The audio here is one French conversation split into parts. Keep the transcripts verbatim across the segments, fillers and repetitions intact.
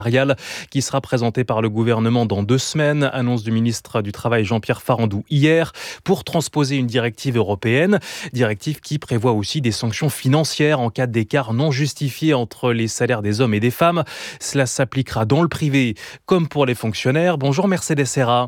qui sera présenté par le gouvernement dans deux semaines, annonce du ministre du Travail Jean-Pierre Farandou hier, pour transposer une directive européenne, directive qui prévoit aussi des sanctions financières en cas d'écart non justifié entre les salaires des hommes et des femmes. Cela s'appliquera dans le privé comme pour les fonctionnaires. Bonjour Mercedes Serra.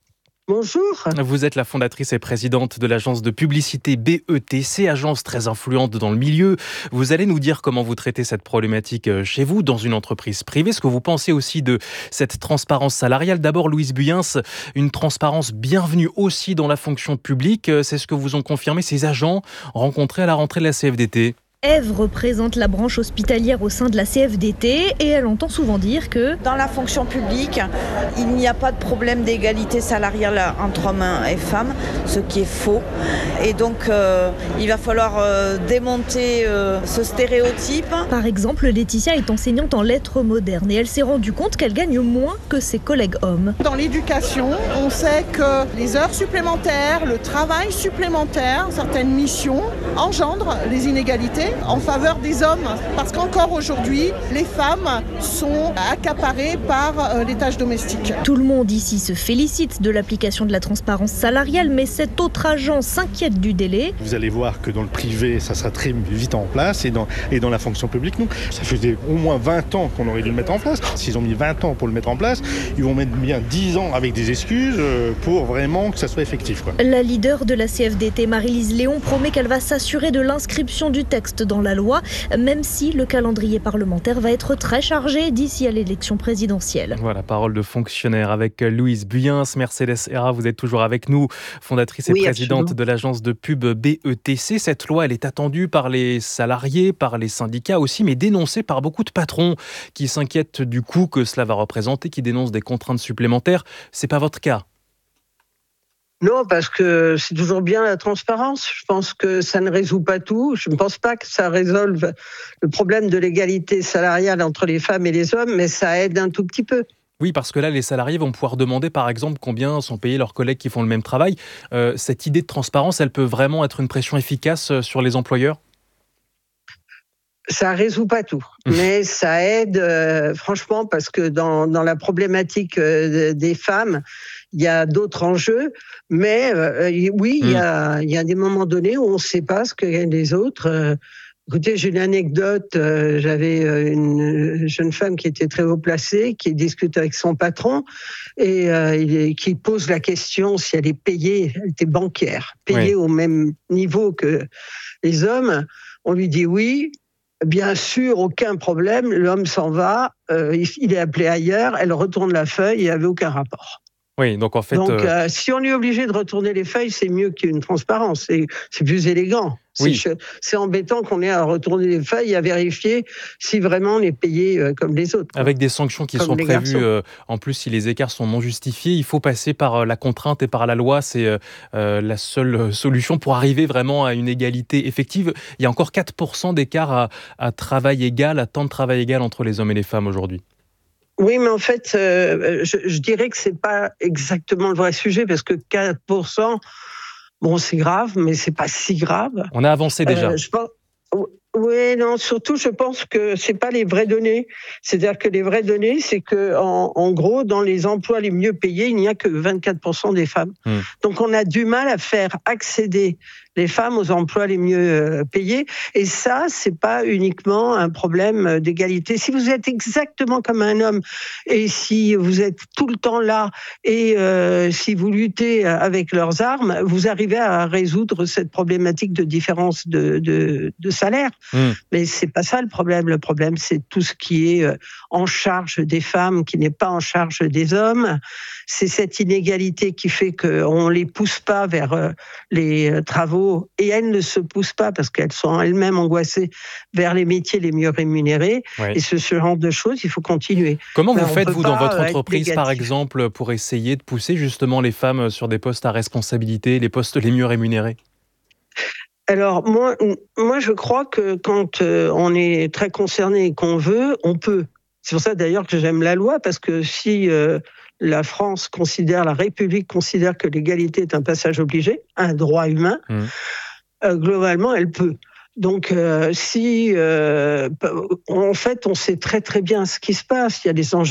Bonjour. Vous êtes la fondatrice et présidente de l'agence de publicité B E T C, agence très influente dans le milieu. Vous allez nous dire comment vous traitez cette problématique chez vous, dans une entreprise privée. Ce que vous pensez aussi de cette transparence salariale. D'abord, Louise Buyens, une transparence bienvenue aussi dans la fonction publique. C'est ce que vous ont confirmé ces agents rencontrés à la rentrée de la C F D T. Ève représente la branche hospitalière au sein de la C F D T et elle entend souvent dire que dans la fonction publique, il n'y a pas de problème d'égalité salariale entre hommes et femmes, ce qui est faux. Et donc, euh, il va falloir euh, démonter euh, ce stéréotype. Par exemple, Laetitia est enseignante en lettres modernes et elle s'est rendue compte qu'elle gagne moins que ses collègues hommes. Dans l'éducation, on sait que les heures supplémentaires, le travail supplémentaire, certaines missions engendrent les inégalités en faveur des hommes, parce qu'encore aujourd'hui, les femmes sont accaparées par les tâches domestiques. Tout le monde ici se félicite de l'application de la transparence salariale, mais cette autre agence s'inquiète du délai. Vous allez voir que dans le privé, ça sera très vite en place, et dans, et dans la fonction publique, non. Ça faisait au moins vingt ans qu'on aurait dû le mettre en place. S'ils ont mis vingt ans pour le mettre en place, ils vont mettre bien dix ans avec des excuses pour vraiment que ça soit effectif, quoi. La leader de la C F D T, Marie-Lise Léon, promet qu'elle va s'assurer de l'inscription du texte dans la loi, même si le calendrier parlementaire va être très chargé d'ici à l'élection présidentielle. Voilà, parole de fonctionnaire avec Louise Buyens. Mercedes Serra, vous êtes toujours avec nous, fondatrice et oui, présidente absolument. de l'agence de pub B E T C. Cette loi, elle est attendue par les salariés, par les syndicats aussi, mais dénoncée par beaucoup de patrons qui s'inquiètent du coût que cela va représenter, qui dénoncent des contraintes supplémentaires. C'est pas votre cas? Non, parce que c'est toujours bien la transparence. Je pense que ça ne résout pas tout. Je ne pense pas que ça résolve le problème de l'égalité salariale entre les femmes et les hommes, mais ça aide un tout petit peu. Oui, parce que là, les salariés vont pouvoir demander, par exemple, combien sont payés leurs collègues qui font le même travail. Euh, cette idée de transparence, elle peut vraiment être une pression efficace sur les employeurs ? Ça résout pas tout, mais ça aide euh, franchement, parce que dans, dans la problématique euh, des femmes, il y a d'autres enjeux, mais euh, oui, il y a, il y a des moments donnés où on ne sait pas ce que gagnent les autres. Euh, écoutez, j'ai une anecdote, euh, j'avais une jeune femme qui était très haut placée, qui discute avec son patron et euh, il, qui pose la question si elle est payée, elle était banquière, payée oui. au même niveau que les hommes. On lui dit oui. Bien sûr, aucun problème, l'homme s'en va, euh, il est appelé ailleurs, elle retourne la feuille, il n'y avait aucun rapport. Oui, donc en fait... Donc, euh... Euh, si on est obligé de retourner les feuilles, c'est mieux qu'une transparence, c'est, c'est plus élégant. Oui. C'est, c'est embêtant qu'on ait à retourner les feuilles et à vérifier si vraiment on est payé euh, comme les autres. Avec des sanctions qui sont prévues, euh, en plus si les écarts sont non justifiés, il faut passer par euh, la contrainte et par la loi, c'est euh, la seule solution pour arriver vraiment à une égalité effective. Il y a encore quatre pour cent d'écart à, à travail égal, à temps de travail égal entre les hommes et les femmes aujourd'hui. Oui, mais en fait, euh, je, je dirais que c'est pas exactement le vrai sujet, parce que quatre pour cent, bon, c'est grave, mais c'est pas si grave. On a avancé déjà. Euh, je pense, oui, non, surtout, je pense que c'est pas les vraies données. C'est-à-dire que les vraies données, c'est que, en, en gros, dans les emplois les mieux payés, il n'y a que vingt-quatre pour cent des femmes. Mmh. Donc, on a du mal à faire accéder les femmes aux emplois les mieux payés. Et ça, c'est pas uniquement un problème d'égalité. Si vous êtes exactement comme un homme et si vous êtes tout le temps là et euh, si vous luttez avec leurs armes, vous arrivez à résoudre cette problématique de différence de, de, de salaire. Mmh. Mais c'est pas ça le problème. Le problème, c'est tout ce qui est en charge des femmes, qui n'est pas en charge des hommes. C'est cette inégalité qui fait qu'on les pousse pas vers les travaux, et elles ne se poussent pas parce qu'elles sont elles-mêmes angoissées vers les métiers les mieux rémunérés. Oui. Et ce, ce genre de choses, il faut continuer. Comment vous faites, vous, dans votre entreprise, par exemple, pour essayer de pousser justement les femmes sur des postes à responsabilité, les postes les mieux rémunérés ? Alors, moi, moi, je crois que quand on est très concerné et qu'on veut, on peut. C'est pour ça, d'ailleurs, que j'aime la loi, parce que si... Euh, la France considère, la République considère que l'égalité est un passage obligé, un droit humain, mmh. euh, globalement, elle peut. Donc, euh, si, euh, en fait, on sait très très bien ce qui se passe. Il y a des enjeux